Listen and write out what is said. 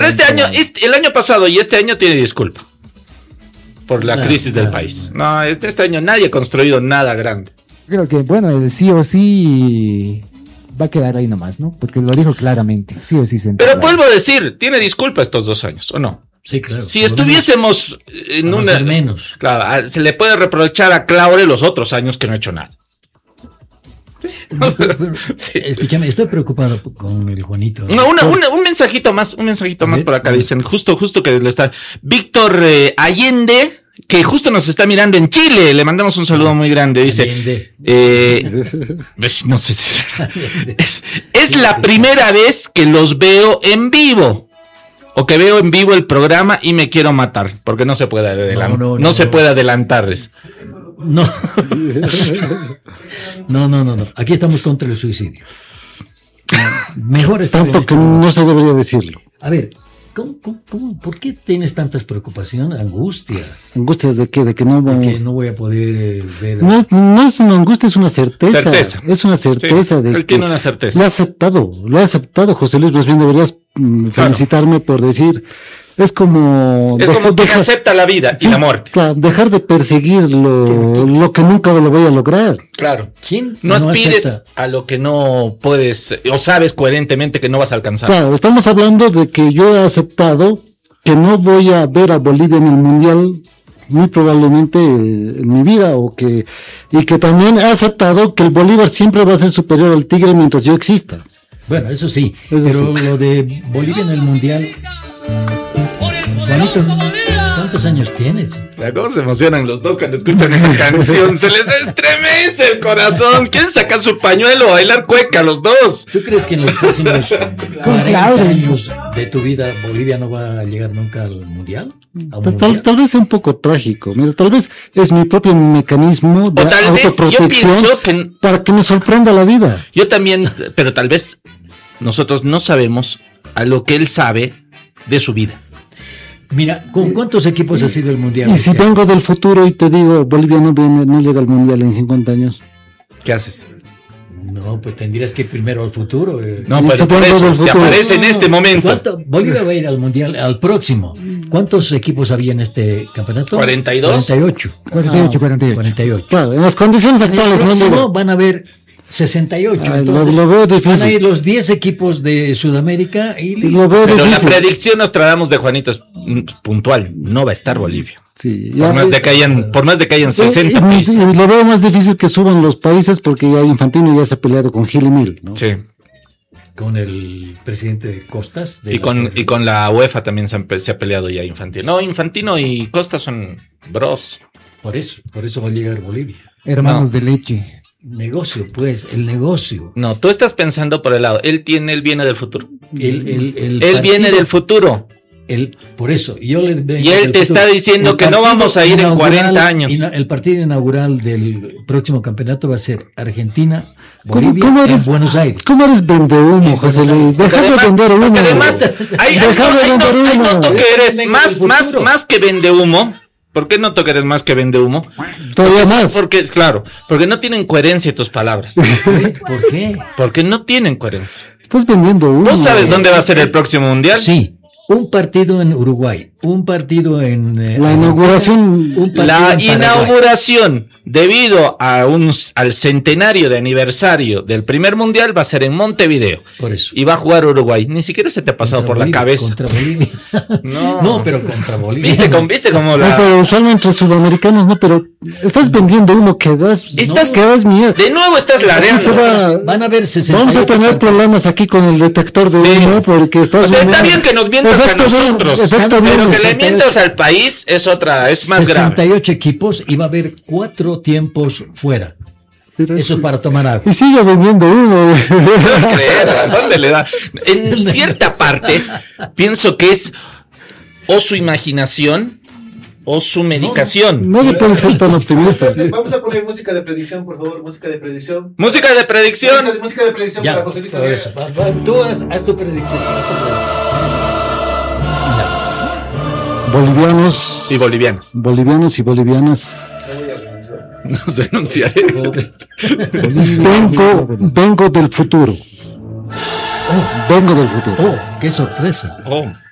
Pero el año pasado y este año tiene disculpa por la crisis del país. No, este año nadie ha construido nada grande. Creo que, bueno, el sí o sí va a quedar ahí nomás, ¿no? Porque lo dijo claramente, sí o sí se Pero vuelvo a decir, tiene disculpa estos 2 años, ¿o no? Sí, claro. Si estuviésemos en una... menos. Claro, se le puede reprochar a Claure los otros años que no ha hecho nada. Sí. Escúchame, estoy preocupado con el Juanito. No, un mensajito más por acá. Dicen, justo que le está Víctor Allende, que justo nos está mirando en Chile. Le mandamos un saludo muy grande. Dice, no sé si es la primera vez que los veo en vivo. O que veo en vivo el programa y me quiero matar. Porque no se puede adelantar. No se puede adelantarles. No. No. Aquí estamos contra el suicidio. Mejor estar tanto que no se debería decirlo. A ver, ¿cómo, ¿por qué tienes tantas preocupaciones, angustias? ¿Angustias de qué? De que no vamos... Que no voy a poder ver... No es una angustia, es una certeza. Es una certeza. Sí, él tiene una certeza. Lo ha aceptado, José Luis. Más bien deberías felicitarme por decir... Es como que acepta la vida y la muerte. Claro, dejar de perseguir lo que nunca lo voy a lograr. Claro. ¿Quién no aspires acepta a lo que no puedes o sabes coherentemente que no vas a alcanzar? Claro, estamos hablando de que yo he aceptado que no voy a ver a Bolivia en el Mundial muy probablemente en mi vida y que también he aceptado que el Bolívar siempre va a ser superior al Tigre mientras yo exista. Bueno, eso sí, pero lo de Bolivia en el Mundial... Juanito, ¿cuántos años tienes? ¿Cómo se emocionan los dos cuando escuchan esa canción? Se les estremece el corazón. Quieren sacar su pañuelo, bailar cueca los dos. ¿Tú crees que en los próximos 40 años de tu vida Bolivia no va a llegar nunca al Mundial? Tal vez sea un poco trágico. Mira, tal vez es mi propio mecanismo de autoprotección para que me sorprenda la vida. Yo también, pero tal vez nosotros no sabemos a lo que él sabe de su vida. Mira, ¿con cuántos equipos ha sido el Mundial? Y si vengo del futuro y te digo, Bolivia no llega al Mundial en 50 años. ¿Qué haces? No, pues tendrías que ir primero al futuro. No, pero por eso, si aparece en este momento. Bolivia va a ir al Mundial, al próximo. ¿Cuántos equipos había en este campeonato? 42. 48. Claro, en las condiciones actuales no van a haber 68. Lo veo difícil. Van a ir los 10 equipos de Sudamérica y lo veo pero difícil. La predicción nos tratamos de Juanito es puntual. No va a estar Bolivia. Sí, por más de que hayan 60 países. Lo veo más difícil que suban los países porque ya Infantino ya se ha peleado con Gil y Mil, ¿no? Sí. Con el presidente de Costas. Y con la UEFA también se ha peleado ya Infantino. No, Infantino y Costas son bros. Por eso va a llegar Bolivia. Hermanos de leche. Negocio, pues, el negocio. No, tú estás pensando por el lado. Él viene del futuro. Él viene del futuro. Por eso, y él te está diciendo que no vamos a ir en 40 años. El partido inaugural del próximo campeonato va a ser Argentina, Bolivia, en Buenos Aires. ¿Cómo eres vendehumo, José Luis? Deja de vender humo. Además, noto que eres más que vendehumo. ¿Por qué noto que eres más que vendehumo? Todavía más. Porque no tienen coherencia tus palabras. ¿Por qué? Porque no tienen coherencia. Estás vendiendo humo. ¿No sabes dónde va a ser el próximo mundial? Sí. Un partido en Uruguay, un partido en... la inauguración. La inauguración, debido al centenario de aniversario del primer mundial, va a ser en Montevideo. Por eso. Y va a jugar Uruguay. Ni siquiera se te ha pasado por la cabeza. Contra Bolivia. No, pero contra Bolivia. ¿Viste cómo la... No, pero solo entre sudamericanos, no, pero estás vendiendo humo que das miedo. De nuevo estás lareando. Van a ver 60. Vamos a tener problemas aquí con el detector de humo porque estás... O sea, está bien que nos mientas a nosotros, pero que le mientas al país es más grave. 68 equipos y va a haber 4 tiempos fuera. Eso es para tomar agua. Y sigue vendiendo humo. No creer, ¿dónde le da? En cierta parte, pienso que es o su imaginación o su medicación. No puede ser tan optimista. Vamos a poner música de predicción, por favor. Música de predicción. Música de predicción. Música de predicción para José Luis. Tú haz tu predicción. Bolivianos y bolivianas. Bolivianos y bolivianas. No renunciaré. Vengo del futuro. Vengo del futuro. Qué sorpresa.